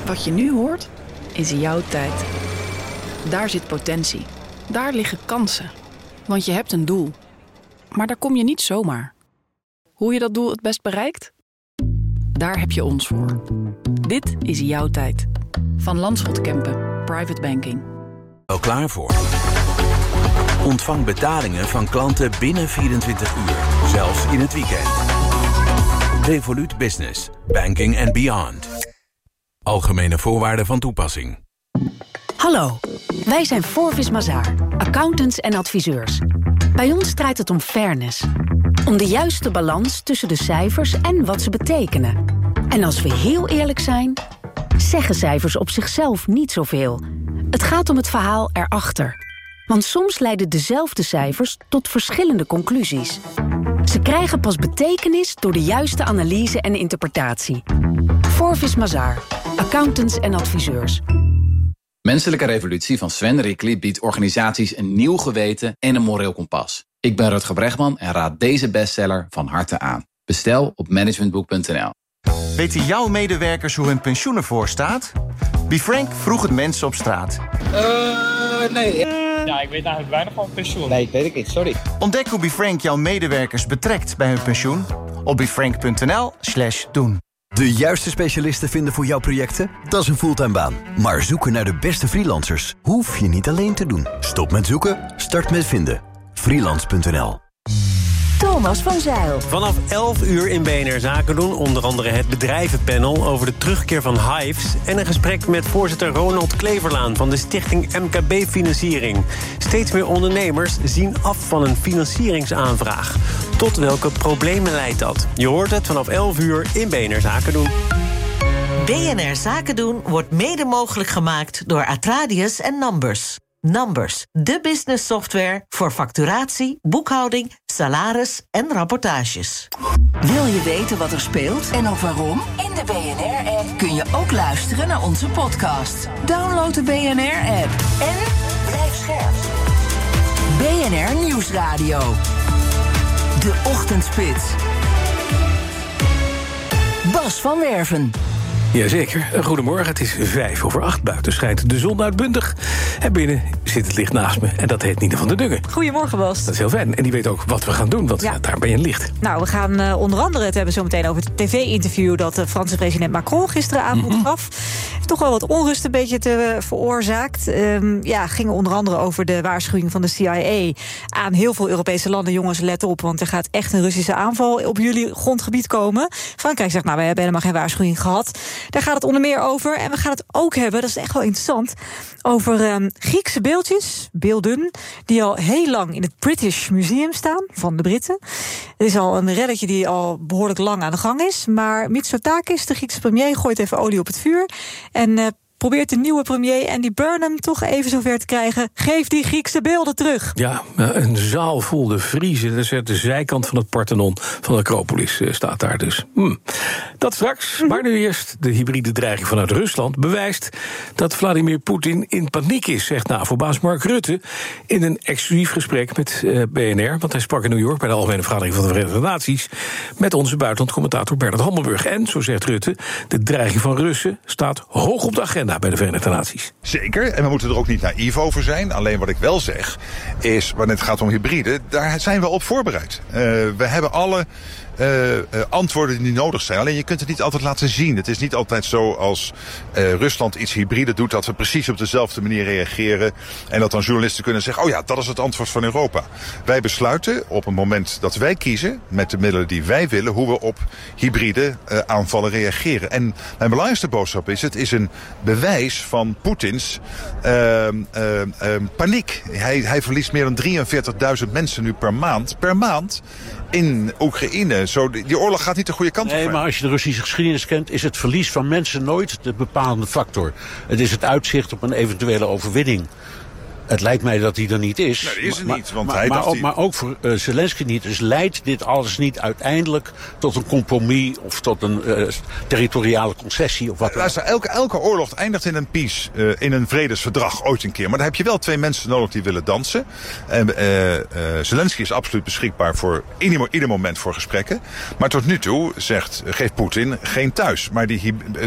Wat je nu hoort, is jouw tijd. Daar zit potentie. Daar liggen kansen. Want je hebt een doel. Maar daar kom je niet zomaar. Hoe je dat doel het best bereikt? Daar heb je ons voor. Dit is jouw tijd. Van Landschot Kempen, Private Banking. Al klaar voor? Ontvang betalingen van klanten binnen 24 uur. Zelfs in het weekend. Revolut Business. Banking and beyond. Algemene voorwaarden van toepassing. Hallo, wij zijn Forvis Mazars, accountants en adviseurs. Bij ons draait het om fairness. Om de juiste balans tussen de cijfers en wat ze betekenen. En als we heel eerlijk zijn, zeggen cijfers op zichzelf niet zoveel. Het gaat om het verhaal erachter. Want soms leiden dezelfde cijfers tot verschillende conclusies. Ze krijgen pas betekenis door de juiste analyse en interpretatie. Forvis Mazars, accountants en adviseurs. Menselijke Revolutie van Sven Rickli biedt organisaties een nieuw geweten en een moreel kompas. Ik ben Rutger Bregman en raad deze bestseller van harte aan. Bestel op managementboek.nl. Weten jouw medewerkers hoe hun pensioen ervoor staat? BeFrank vroeg het mensen op straat. Nee. Ja, ik weet eigenlijk weinig van pensioen. Nee, weet ik niet, sorry. Ontdek hoe BeFrank jouw medewerkers betrekt bij hun pensioen op befrank.nl/doen. De juiste specialisten vinden voor jouw projecten? Dat is een fulltime baan. Maar zoeken naar de beste freelancers hoef je niet alleen te doen. Stop met zoeken, start met vinden. Freelance.nl. Thomas van Zijl. Vanaf 11 uur in BNR Zaken doen. Onder andere het bedrijvenpanel over de terugkeer van Hives. En een gesprek met voorzitter Ronald Kleverlaan van de stichting MKB Financiering. Steeds meer ondernemers zien af van een financieringsaanvraag. Tot welke problemen leidt dat? Je hoort het vanaf 11 uur in BNR Zaken doen. BNR Zaken doen wordt mede mogelijk gemaakt door Atradius en Numbers. Numbers, de business software voor facturatie, boekhouding, salaris en rapportages. Wil je weten wat er speelt en ook waarom? In de BNR-app kun je ook luisteren naar onze podcast. Download de BNR-app en blijf scherp. BNR Nieuwsradio. De Ochtendspits. Bas van Werven. Jazeker, goedemorgen, het is 7:05. Buiten schijnt de zon uitbundig. En binnen zit het licht naast me en dat heet Nina van der Dungen. Goedemorgen, Bas. Dat is heel fijn. En die weet ook wat we gaan doen, want daar ben je licht. Nou, we gaan onder andere het hebben zo meteen over het tv-interview dat de Franse president Macron gisteravond gaf. Toch wel wat onrust een beetje te veroorzaakt. Ging onder andere over de waarschuwing van de CIA aan heel veel Europese landen. Jongens, let op, want er gaat echt een Russische aanval op jullie grondgebied komen. Frankrijk zegt, nou, wij hebben helemaal geen waarschuwing gehad. Daar gaat het onder meer over. En we gaan het ook hebben, dat is echt wel interessant, over Griekse beelden, die al heel lang in het British Museum staan, van de Britten. Het is al een reddetje die al behoorlijk lang aan de gang is. Maar Mitsotakis, de Griekse premier, gooit even olie op het vuur. En probeert de nieuwe premier Andy Burnham toch even zover te krijgen. Geef die Griekse beelden terug. Ja, een zaal vol de Friezen. Dat is de zijkant van het Parthenon van de Acropolis staat daar dus. Dat straks. Maar nu eerst de hybride dreiging vanuit Rusland bewijst dat Vladimir Poetin in paniek is, zegt NAVO-baas Mark Rutte in een exclusief gesprek met BNR. Want hij sprak in New York bij de Algemene Vergadering van de Verenigde Naties met onze buitenlandcommentator Bernard Hammelburg. En, zo zegt Rutte, de dreiging van Russen staat hoog op de agenda bij de Verenigde Naties. Zeker, en we moeten er ook niet naïef over zijn. Alleen wat ik wel zeg, is, wanneer het gaat om hybride, daar zijn we op voorbereid. We hebben alle antwoorden die nodig zijn. Alleen je kunt het niet altijd laten zien. Het is niet altijd zo als Rusland iets hybride doet, dat we precies op dezelfde manier reageren en dat dan journalisten kunnen zeggen, oh ja, dat is het antwoord van Europa. Wij besluiten op het moment dat wij kiezen, met de middelen die wij willen, hoe we op hybride aanvallen reageren. En mijn belangrijkste boodschap is, het is een bewijs van Poetins paniek. Hij verliest meer dan 43.000 mensen nu per maand in Oekraïne. Die oorlog gaat niet de goede kant op. Nee, maar als je de Russische geschiedenis kent, is het verlies van mensen nooit de bepalende factor. Het is het uitzicht op een eventuele overwinning. Het lijkt mij dat hij er niet is. Nee, dat is er niet. Maar ook voor Zelensky niet. Dus leidt dit alles niet uiteindelijk tot een compromis of tot een territoriale concessie of wat dan ook? Luister, elke oorlog eindigt in een peace, in een vredesverdrag ooit een keer. Maar dan heb je wel twee mensen nodig die willen dansen. Zelensky is absoluut beschikbaar voor ieder moment voor gesprekken. Maar tot nu toe geeft Poetin geen thuis. Maar